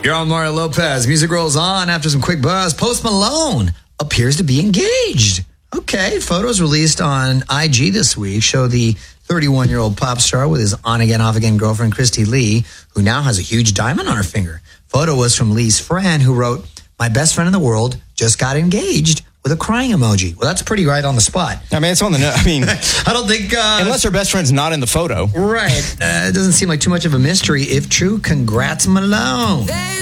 You're on Mario Lopez. Music rolls on after some quick buzz. Post Malone appears to be engaged. Okay, photos released on IG this week show the 31-year-old pop star with his on-again, off-again girlfriend, Christy Lee, who now has a huge diamond on her finger. Photo was from Lee's friend, who wrote, "My best friend in the world just got engaged," with a crying emoji. Well, that's pretty right on the spot. I mean, it's on the note. I mean, I don't think... unless her best friend's not in the photo. Right. It doesn't seem like too much of a mystery. If true, congrats, Malone.